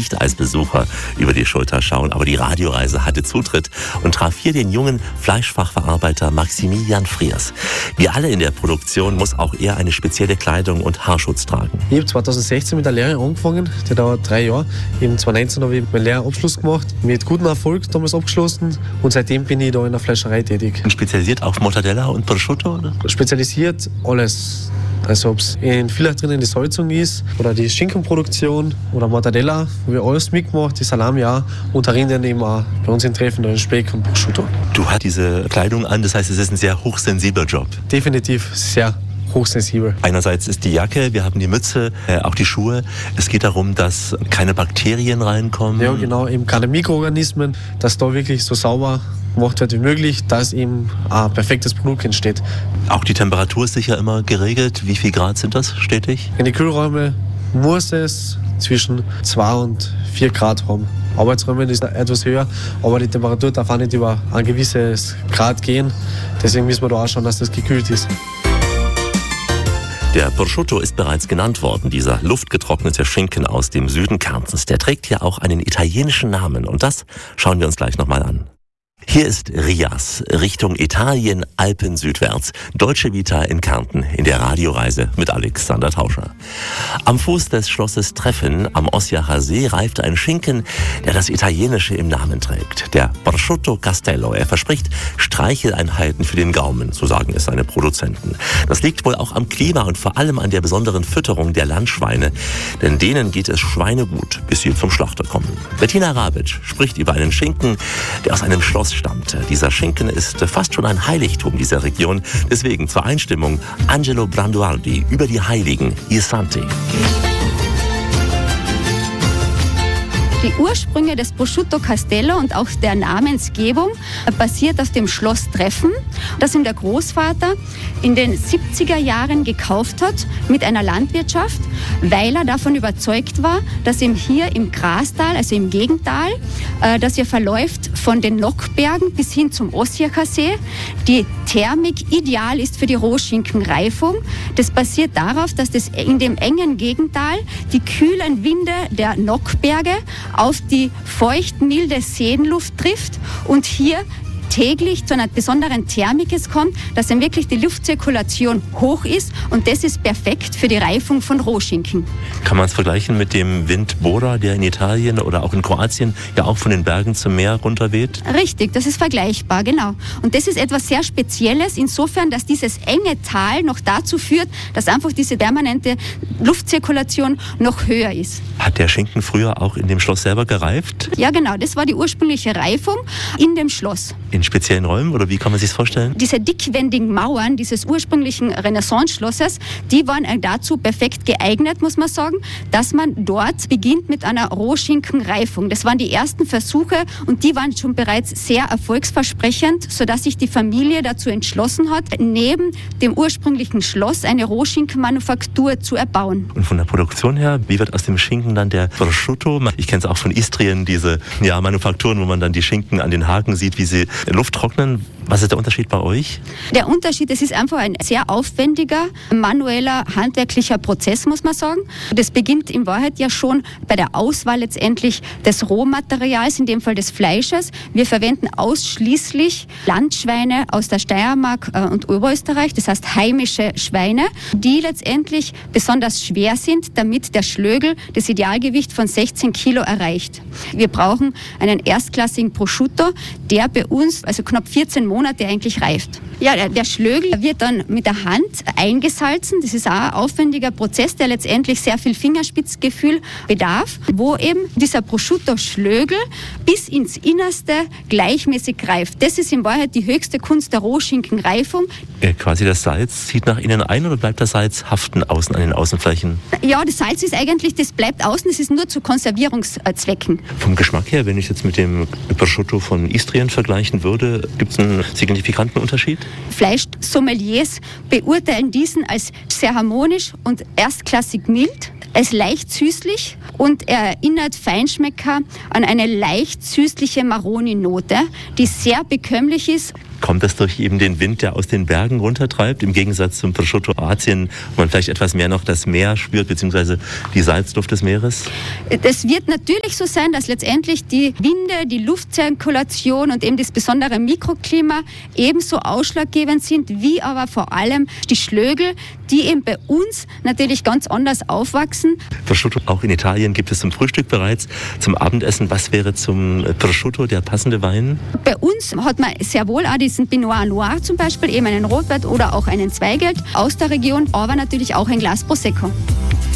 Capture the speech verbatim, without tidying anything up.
nicht als Besucher über die Schulter schauen, aber die Radioreise hatte Zutritt und traf hier den jungen Fleischfachverarbeiter Maximilian Friers. Wie alle in der Produktion muss auch er eine spezielle Kleidung und Haarschutz tragen. Ich habe zweitausendsechzehn mit der Lehre angefangen, die dauert drei Jahre. Eben zweitausendneunzehn habe ich meinen Lehrabschluss gemacht, mit gutem Erfolg damals abgeschlossen und seitdem bin ich da in der Fleischerei tätig. Und spezialisiert auf Mortadella und Prosciutto, oder? Spezialisiert alles. Also ob es in vieles drinnen die Salzung ist oder die Schinkenproduktion oder Mortadella, wo wir alles mitgemacht, die Salami auch und darin dann eben auch bei uns in Treffen den Speck und Prosciutto. Du hast diese Kleidung an, das heißt, es ist ein sehr hochsensibler Job. Definitiv sehr hochsensibel. Einerseits ist die Jacke, wir haben die Mütze, äh, auch die Schuhe. Es geht darum, dass keine Bakterien reinkommen. Ja, genau, eben keine Mikroorganismen, dass da wirklich so sauber gemacht wird wie möglich, dass eben ein perfektes Produkt entsteht. Auch die Temperatur ist sicher immer geregelt. Wie viel Grad sind das stetig? In den Kühlräumen muss es zwischen zwei und vier Grad haben. Arbeitsräume ist etwas höher, aber die Temperatur darf auch nicht über ein gewisses Grad gehen. Deswegen müssen wir da auch schauen, dass das gekühlt ist. Der Prosciutto ist bereits genannt worden, dieser luftgetrocknete Schinken aus dem Süden Kärntens. Der trägt ja auch einen italienischen Namen und das schauen wir uns gleich nochmal an. Hier ist Rias, Richtung Italien, Alpen südwärts. Deutsche Vita in Kärnten in der Radioreise mit Alexander Tauscher. Am Fuß des Schlosses Treffen am Osjacher See reift ein Schinken, der das Italienische im Namen trägt. Der Prosciutto Castello. Er verspricht Streicheleinheiten für den Gaumen, so sagen es seine Produzenten. Das liegt wohl auch am Klima und vor allem an der besonderen Fütterung der Landschweine. Denn denen geht es schweinegut, bis sie zum Schlachter kommen. Bettina Rabitsch spricht über einen Schinken, der aus einem Schloss stammt. Dieser Schinken ist fast schon ein Heiligtum dieser Region. Deswegen zur Einstimmung Angelo Branduardi über die Heiligen, I Santi. Die Ursprünge des Prosciutto Castello und auch der Namensgebung basiert auf dem Schloss Treffen, das ihm der Großvater in den siebziger Jahren gekauft hat mit einer Landwirtschaft, weil er davon überzeugt war, dass ihm hier im Grastal, also im Gegental, das ja verläuft von den Nockbergen bis hin zum Osjacher See, die Thermik ideal ist für die Rohschinkenreifung. Das basiert darauf, dass das in dem engen Gegental die kühlen Winde der Nockberge auf die feucht-milde Seenluft trifft und hier täglich zu einer besonderen Thermik es kommt, dass dann wirklich die Luftzirkulation hoch ist und das ist perfekt für die Reifung von Rohschinken. Kann man es vergleichen mit dem Wind Bora, der in Italien oder auch in Kroatien ja auch von den Bergen zum Meer runterweht? Richtig, das ist vergleichbar, genau. Und das ist etwas sehr Spezielles, insofern, dass dieses enge Tal noch dazu führt, dass einfach diese permanente Luftzirkulation noch höher ist. Hat der Schinken früher auch in dem Schloss selber gereift? Ja, genau, das war die ursprüngliche Reifung in dem Schloss. In speziellen Räumen oder wie kann man sich das vorstellen? Diese dickwendigen Mauern dieses ursprünglichen Renaissance-Schlosses, die waren dazu perfekt geeignet, muss man sagen, dass man dort beginnt mit einer Rohschinkenreifung. Das waren die ersten Versuche und die waren schon bereits sehr erfolgsversprechend, sodass sich die Familie dazu entschlossen hat, neben dem ursprünglichen Schloss eine Rohschinkenmanufaktur zu erbauen. Und von der Produktion her, wie wird aus dem Schinken dann der Prosciutto? Ich kenne es auch von Istrien, diese ja, Manufakturen, wo man dann die Schinken an den Haken sieht, wie sie Luft trocknen. Was ist der Unterschied bei euch? Der Unterschied, es ist einfach ein sehr aufwendiger, manueller, handwerklicher Prozess, muss man sagen. Das beginnt in Wahrheit ja schon bei der Auswahl letztendlich des Rohmaterials, in dem Fall des Fleisches. Wir verwenden ausschließlich Landschweine aus der Steiermark und Oberösterreich, das heißt heimische Schweine, die letztendlich besonders schwer sind, damit der Schlögel das Idealgewicht von sechzehn Kilo erreicht. Wir brauchen einen erstklassigen Prosciutto, der bei uns also knapp vierzehn Monate eigentlich reift. Ja, der, der Schlögel wird dann mit der Hand eingesalzen. Das ist auch ein aufwendiger Prozess, der letztendlich sehr viel Fingerspitzgefühl bedarf, wo eben dieser Prosciutto-Schlögel bis ins Innerste gleichmäßig reift. Das ist in Wahrheit die höchste Kunst der Rohschinkenreifung. Äh, quasi das Salz zieht nach innen ein oder bleibt das Salz haften außen an den Außenflächen? Ja, das Salz ist eigentlich, das bleibt außen, das ist nur zu Konservierungszwecken. Vom Geschmack her, wenn ich jetzt mit dem Prosciutto von Istrien vergleichen würde, gibt es einen signifikanten Unterschied? Fleischsommeliers beurteilen diesen als sehr harmonisch und erstklassig mild, als leicht süßlich und er erinnert Feinschmecker an eine leicht süßliche Maroni-Note, die sehr bekömmlich ist. Kommt das durch eben den Wind, der aus den Bergen runtertreibt, im Gegensatz zum Prosciutto Kroatien, wo man vielleicht etwas mehr noch das Meer spürt, beziehungsweise die Salzluft des Meeres? Es wird natürlich so sein, dass letztendlich die Winde, die Luftzirkulation und eben das besondere Mikroklima ebenso ausschlaggebend sind, wie aber vor allem die Schlögel, die eben bei uns natürlich ganz anders aufwachsen. Prosciutto auch in Italien gibt es zum Frühstück bereits, zum Abendessen. Was wäre zum Prosciutto der passende Wein? Bei uns hat man sehr wohl auch diesen Pinot Noir zum Beispiel, eben einen Rotwein oder auch einen Zweigelt aus der Region, aber natürlich auch ein Glas Prosecco.